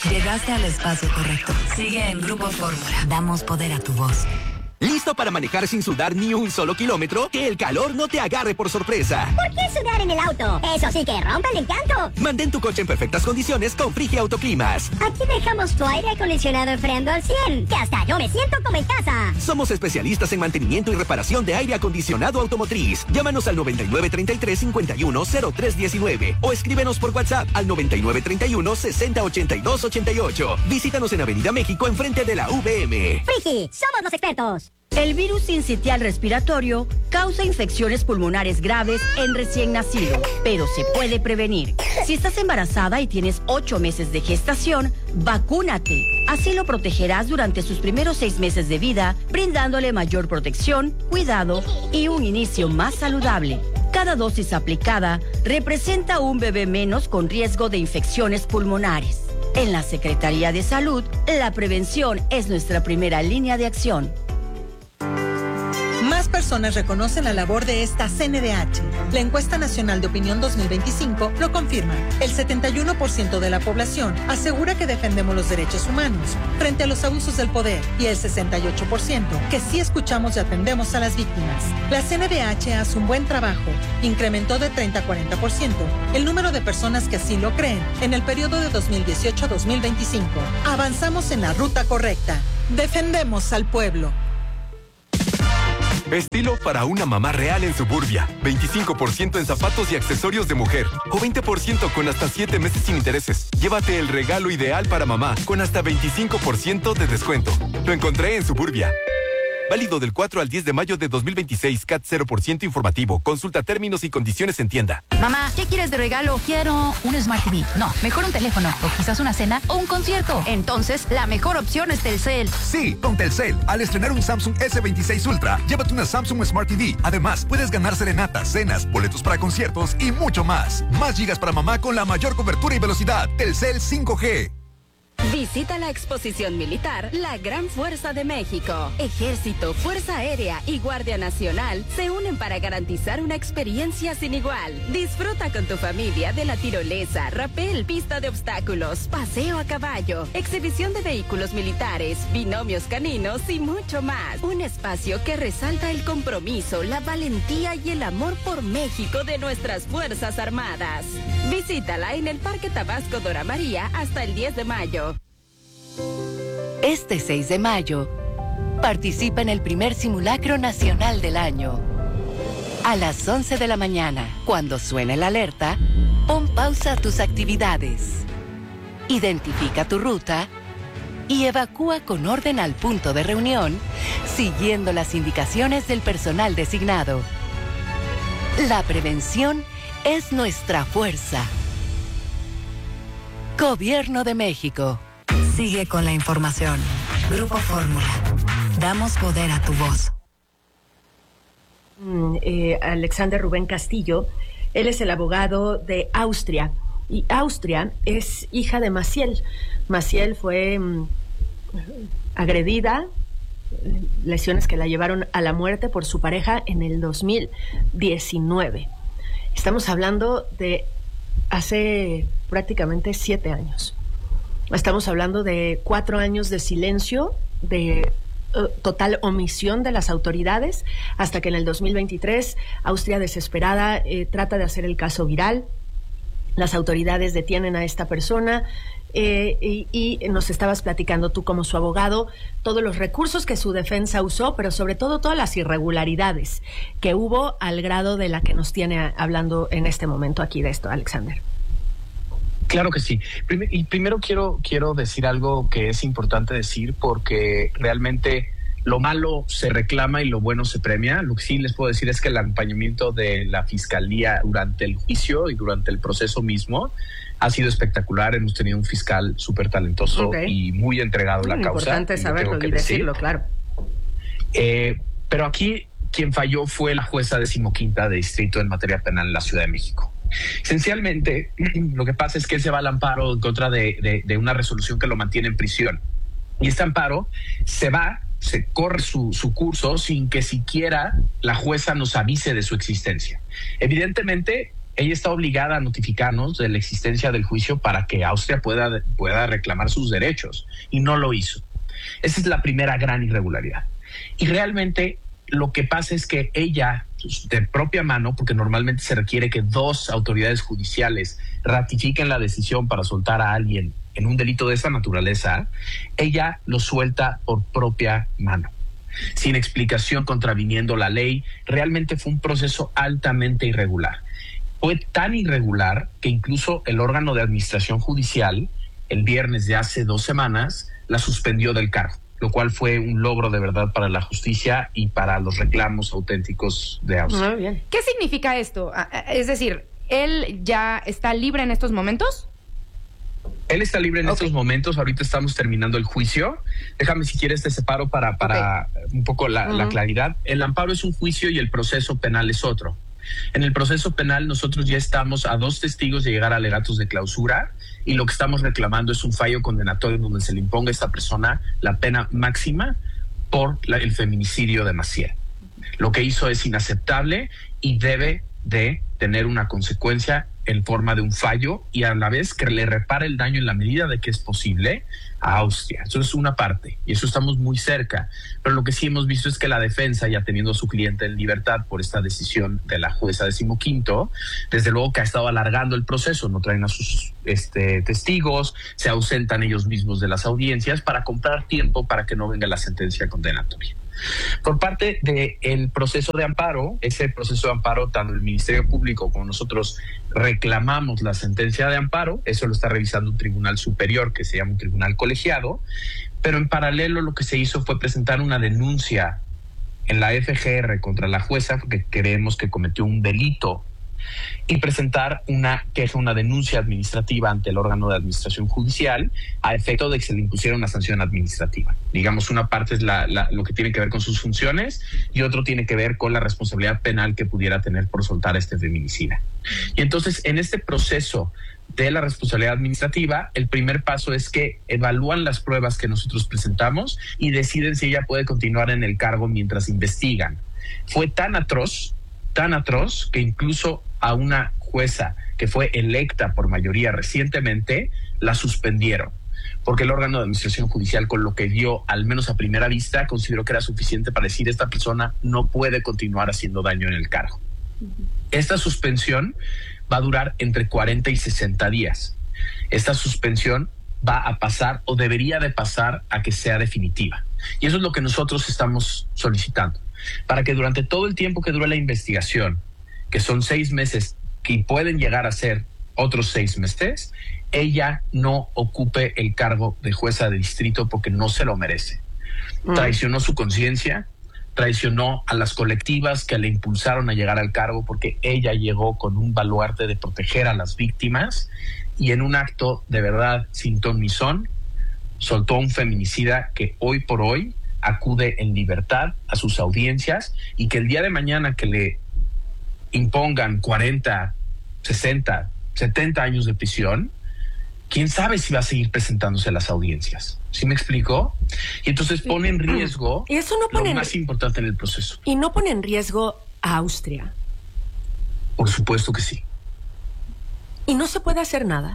Llegaste al espacio correcto. Sigue en Grupo Fórmula. Damos poder a tu voz. ¿Listo para manejar sin sudar ni un solo kilómetro? Que el calor no te agarre por sorpresa. ¿Por qué sudar en el auto? Eso sí que rompe el encanto. Mantén tu coche en perfectas condiciones con Frigia Autoclimas. Aquí dejamos tu aire acondicionado enfriando al 100, que hasta yo me siento como en casa. Somos especialistas en mantenimiento y reparación de aire acondicionado automotriz. Llámanos al 9933-510319 o escríbenos por WhatsApp al 9931-608288. Visítanos en Avenida México, enfrente de la VM. Frigi, somos los expertos. El virus sincitial respiratorio causa infecciones pulmonares graves en recién nacido, pero se puede prevenir. Si estás embarazada y tienes 8 meses de gestación, vacúnate. Así lo protegerás durante sus primeros 6 meses de vida, brindándole mayor protección, cuidado y un inicio más saludable. Cada dosis aplicada representa un bebé menos con riesgo de infecciones pulmonares. En la Secretaría de Salud, la prevención es nuestra primera línea de acción. Más personas reconocen la labor de esta CNDH. La encuesta nacional de opinión 2025 lo confirma. El 71% de la población asegura que defendemos los derechos humanos frente a los abusos del poder y el 68% que sí escuchamos y atendemos a las víctimas. La CNDH hace un buen trabajo. Incrementó de 30 a 40% el número de personas que así lo creen en el periodo de 2018 a 2025. Avanzamos en la ruta correcta. Defendemos al pueblo. Estilo para una mamá real en Suburbia. 25% en zapatos y accesorios de mujer. O 20% con hasta 7 meses sin intereses. Llévate el regalo ideal para mamá con hasta 25% de descuento. Lo encontré en Suburbia. Válido del 4 al 10 de mayo de 2026. CAT 0% informativo. Consulta términos y condiciones en tienda. Mamá, ¿qué quieres de regalo? Quiero un Smart TV. No, mejor un teléfono. O quizás una cena o un concierto. Entonces, la mejor opción es Telcel. Sí, con Telcel. Al estrenar un Samsung S26 Ultra, llévate una Samsung Smart TV. Además, puedes ganar serenatas, cenas, boletos para conciertos y mucho más. Más gigas para mamá con la mayor cobertura y velocidad. Telcel 5G. Visita la exposición militar La Gran Fuerza de México. Ejército, Fuerza Aérea y Guardia Nacional se unen para garantizar una experiencia sin igual. Disfruta con tu familia de la tirolesa, rapel, pista de obstáculos, paseo a caballo, exhibición de vehículos militares, binomios caninos y mucho más. Un espacio que resalta el compromiso, la valentía y el amor por México de nuestras Fuerzas Armadas. Visítala en el Parque Tabasco Dora María hasta el 10 de mayo. Este 6 de mayo, participa en el primer simulacro nacional del año. A las 11 de la mañana, cuando suene la alerta, pon pausa a tus actividades. Identifica tu ruta y evacúa con orden al punto de reunión, siguiendo las indicaciones del personal designado. La prevención es nuestra fuerza. Gobierno de México. Sigue con la información. Grupo Fórmula. Damos poder a tu voz. Alexander Rubén Castillo, él es el abogado de Austria. Y Austria es hija de Maciel. Maciel fue agredida, lesiones que la llevaron a la muerte por su pareja en el 2019. Estamos hablando de hace prácticamente 7 años. Estamos hablando de 4 años de silencio, de total omisión de las autoridades, hasta que en el 2023 Austria, desesperada, trata de hacer el caso viral. Las autoridades detienen a esta persona y nos estabas platicando tú como su abogado todos los recursos que su defensa usó, pero sobre todo todas las irregularidades que hubo al grado de la que nos tiene hablando en este momento aquí de esto, Alexander. Claro que sí. Primero quiero decir algo que es importante decir, porque realmente lo malo se reclama y lo bueno se premia. Lo que sí les puedo decir es que el acompañamiento de la Fiscalía durante el juicio y durante el proceso mismo ha sido espectacular. Hemos tenido un fiscal súper talentoso y muy entregado a la causa. Importante saberlo y decirlo, claro. Pero aquí quien falló fue la jueza 15ª de distrito en materia penal en la Ciudad de México. Esencialmente, lo que pasa es que él se va al amparo en contra de una resolución que lo mantiene en prisión. Y este amparo se corre su curso sin que siquiera la jueza nos avise de su existencia. Evidentemente, ella está obligada a notificarnos de la existencia del juicio para que Austria pueda reclamar sus derechos, y no lo hizo. Esa es la primera gran irregularidad. Y realmente lo que pasa es que ella, de propia mano, porque normalmente se requiere que 2 autoridades judiciales ratifiquen la decisión para soltar a alguien en un delito de esa naturaleza, ella lo suelta por propia mano, sin explicación, contraviniendo la ley. Realmente fue un proceso altamente irregular. Fue tan irregular que incluso el órgano de administración judicial, el viernes de hace 2 semanas, la suspendió del cargo, lo cual fue un logro de verdad para la justicia y para los reclamos auténticos de Austria. Muy bien. ¿Qué significa esto? Es decir, ¿él ya está libre en estos momentos? Él está libre en estos momentos. Ahorita estamos terminando el juicio. Déjame, si quieres, te separo para un poco la claridad. El amparo es un juicio y el proceso penal es otro. En el proceso penal nosotros ya estamos a 2 testigos de llegar a alegatos de clausura, y lo que estamos reclamando es un fallo condenatorio donde se le imponga a esta persona la pena máxima por el feminicidio de Maciel. Lo que hizo es inaceptable y debe de tener una consecuencia en forma de un fallo, y a la vez que le repare el daño en la medida de que es posible a Austria. Eso es una parte, y eso estamos muy cerca. Pero lo que sí hemos visto es que la defensa, ya teniendo a su cliente en libertad por esta decisión de la jueza 15º, desde luego que ha estado alargando el proceso. No traen a sus testigos, se ausentan ellos mismos de las audiencias para comprar tiempo para que no venga la sentencia condenatoria. Por parte del proceso de amparo, ese proceso de amparo, tanto el Ministerio Público como nosotros reclamamos la sentencia de amparo. Eso lo está revisando un tribunal superior que se llama un tribunal colegiado, pero en paralelo lo que se hizo fue presentar una denuncia en la FGR contra la jueza, porque creemos que cometió un delito, y presentar una queja, una denuncia administrativa ante el órgano de administración judicial a efecto de que se le impusiera una sanción administrativa. Digamos, una parte es lo que tiene que ver con sus funciones, y otro tiene que ver con la responsabilidad penal que pudiera tener por soltar a este feminicida. Y entonces, en este proceso de la responsabilidad administrativa, el primer paso es que evalúan las pruebas que nosotros presentamos y deciden si ella puede continuar en el cargo mientras investigan. Fue tan atroz que incluso a una jueza que fue electa por mayoría recientemente la suspendieron, porque el órgano de administración judicial, con lo que dio, al menos a primera vista, consideró que era suficiente para decir: esta persona no puede continuar haciendo daño en el cargo. Esta suspensión va a durar entre 40 y 60 días. Esta suspensión va a pasar, o debería de pasar, a que sea definitiva. Y eso es lo que nosotros estamos solicitando, para que durante todo el tiempo que dure la investigación, que son 6 meses, que pueden llegar a ser otros 6 meses, ella no ocupe el cargo de jueza de distrito, porque no se lo merece. Traicionó su conciencia, traicionó a las colectivas que le impulsaron a llegar al cargo, porque ella llegó con un baluarte de proteger a las víctimas, y en un acto de verdad sin ton ni son, soltó a un feminicida que hoy por hoy acude en libertad a sus audiencias, y que el día de mañana que le impongan 40, 60, 70 años de prisión, quién sabe si va a seguir presentándose a las audiencias. ¿Sí me explico? Y entonces pone en riesgo ¿Y eso no pone lo más importante en el proceso. ¿Y no pone en riesgo a Austria? Por supuesto que sí. ¿Y no se puede hacer nada?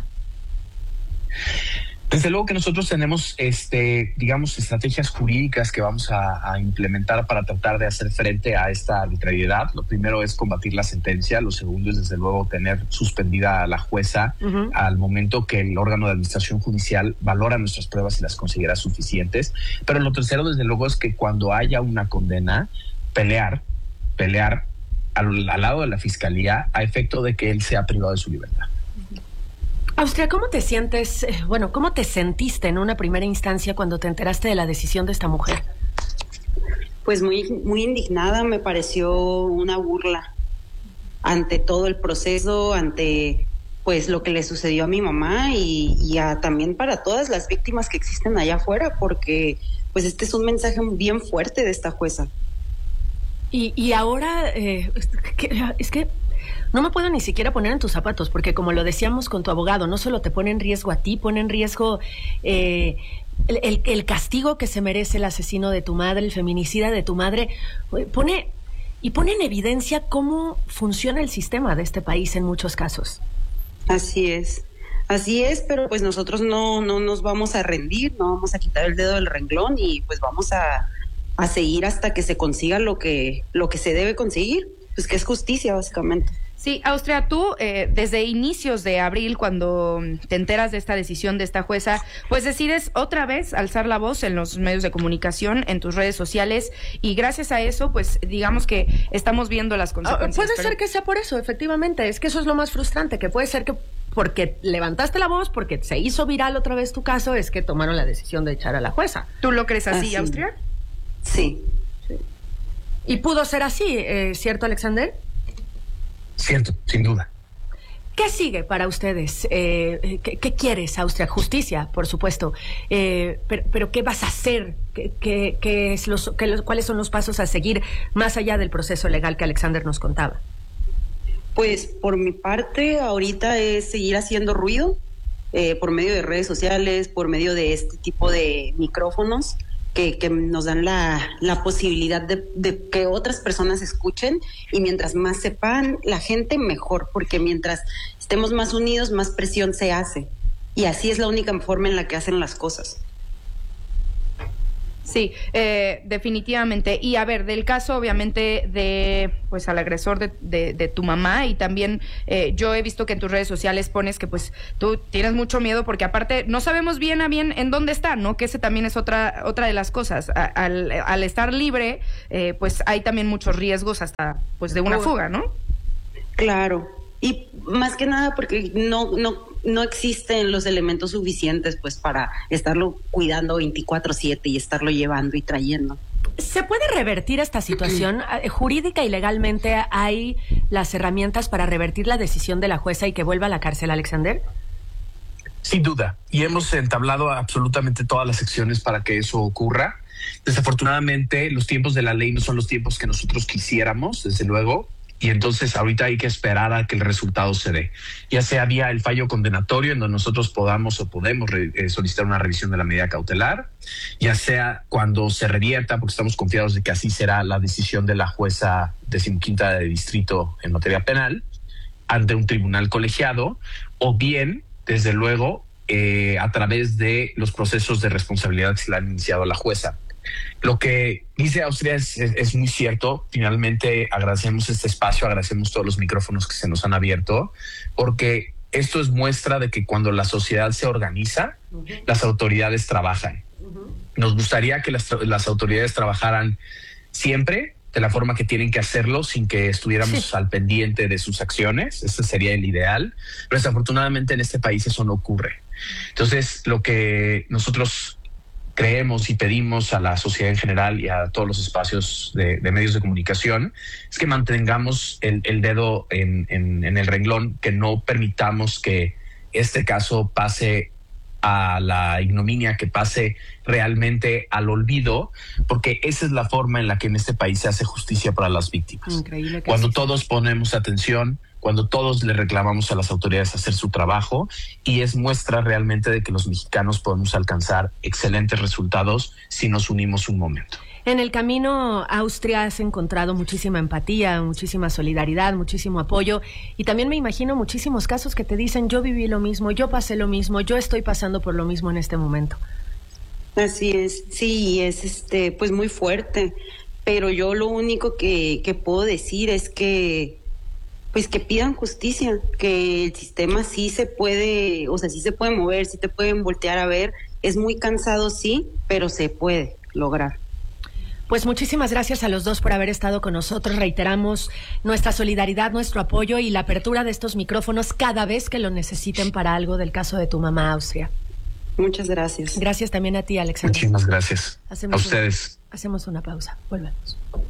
Desde luego que nosotros tenemos, digamos, estrategias jurídicas que vamos a implementar para tratar de hacer frente a esta arbitrariedad. Lo primero es combatir la sentencia. Lo segundo es, desde luego, tener suspendida a la jueza al momento que el órgano de administración judicial valora nuestras pruebas y las considera suficientes. Pero lo tercero, desde luego, es que cuando haya una condena, pelear al lado de la fiscalía a efecto de que él sea privado de su libertad. Austria, ¿cómo te sientes, cómo te sentiste en una primera instancia cuando te enteraste de la decisión de esta mujer? Pues muy, muy indignada. Me pareció una burla ante todo el proceso, ante pues lo que le sucedió a mi mamá y también para todas las víctimas que existen allá afuera, porque pues este es un mensaje bien fuerte de esta jueza. Y ahora, es que no me puedo ni siquiera poner en tus zapatos, porque como lo decíamos con tu abogado, no solo te pone en riesgo a ti, pone en riesgo el castigo que se merece el asesino de tu madre, el feminicida de tu madre, pone y pone en evidencia cómo funciona el sistema de este país en muchos casos. Así es, pero pues nosotros no nos vamos a rendir, no vamos a quitar el dedo del renglón y pues vamos a seguir hasta que se consiga lo que se debe conseguir, pues que es justicia básicamente. Sí, Austria, tú desde inicios de abril, cuando te enteras de esta decisión de esta jueza, pues decides otra vez alzar la voz en los medios de comunicación, en tus redes sociales, y gracias a eso, pues digamos que estamos viendo las consecuencias. Puede ser que sea por eso, efectivamente, es que eso es lo más frustrante, que puede ser que porque levantaste la voz, porque se hizo viral otra vez tu caso, es que tomaron la decisión de echar a la jueza. ¿Tú lo crees así, Austria? Sí. Y pudo ser así, ¿cierto, Alexander? Cierto, sin duda. ¿Qué sigue para ustedes? ¿Qué quieres, Austria? Justicia, por supuesto. Pero ¿qué vas a hacer? ¿Cuáles son los pasos a seguir más allá del proceso legal que Alexander nos contaba? Pues por mi parte, ahorita es seguir haciendo ruido por medio de redes sociales, por medio de este tipo de micrófonos que nos dan la posibilidad de que otras personas escuchen, y mientras más sepan la gente, mejor, porque mientras estemos más unidos, más presión se hace, y así es la única forma en la que hacen las cosas. Sí, definitivamente. Y a ver, del caso obviamente de pues al agresor de tu mamá, y también yo he visto que en tus redes sociales pones que pues tú tienes mucho miedo porque aparte no sabemos bien a bien en dónde está, ¿no? Que ese también es otra de las cosas. Al estar libre, pues hay también muchos riesgos hasta pues de una fuga, ¿no? Claro. Y más que nada porque no existen los elementos suficientes pues para estarlo cuidando 24/7 y estarlo llevando y trayendo. ¿Se puede revertir esta situación? ¿Jurídica y legalmente hay las herramientas para revertir la decisión de la jueza y que vuelva a la cárcel, Alexander? Sin duda. Y hemos entablado absolutamente todas las acciones para que eso ocurra. Desafortunadamente, los tiempos de la ley no son los tiempos que nosotros quisiéramos, desde luego. Y entonces ahorita hay que esperar a que el resultado se dé, ya sea vía el fallo condenatorio en donde nosotros podemos solicitar una revisión de la medida cautelar, ya sea cuando se revierta, porque estamos confiados de que así será la decisión de la jueza 15ª de distrito en materia penal ante un tribunal colegiado, o bien, desde luego, a través de los procesos de responsabilidad que se le han iniciado a la jueza. Lo que dice Austria es muy cierto. Finalmente agradecemos este espacio, agradecemos todos los micrófonos que se nos han abierto, porque esto es muestra de que cuando la sociedad se organiza, las autoridades trabajan. Nos gustaría que las autoridades trabajaran siempre de la forma que tienen que hacerlo, sin que estuviéramos al pendiente de sus acciones. Ese sería el ideal, pero desafortunadamente en este país eso no ocurre. Entonces, lo que nosotros creemos y pedimos a la sociedad en general y a todos los espacios de medios de comunicación es que mantengamos el dedo en el renglón, que no permitamos que este caso pase a la ignominia, que pase realmente al olvido, porque esa es la forma en la que en este país se hace justicia para las víctimas. Increíble. Cuando todos ponemos atención, cuando todos le reclamamos a las autoridades hacer su trabajo, y es muestra realmente de que los mexicanos podemos alcanzar excelentes resultados si nos unimos un momento. En el camino, Austria, has encontrado muchísima empatía, muchísima solidaridad, muchísimo apoyo, y también me imagino muchísimos casos que te dicen: yo viví lo mismo, yo pasé lo mismo, yo estoy pasando por lo mismo en este momento. Así es, sí, es pues muy fuerte, pero yo lo único que puedo decir es que pues que pidan justicia, que el sistema sí se puede, o sea, sí se puede mover, sí te pueden voltear a ver. Es muy cansado, sí, pero se puede lograr. Pues muchísimas gracias a los dos por haber estado con nosotros. Reiteramos nuestra solidaridad, nuestro apoyo y la apertura de estos micrófonos cada vez que lo necesiten para algo del caso de tu mamá, Austria. Muchas gracias. Gracias también a ti, Alexander. Muchísimas gracias a ustedes. Hacemos una pausa. Volvemos.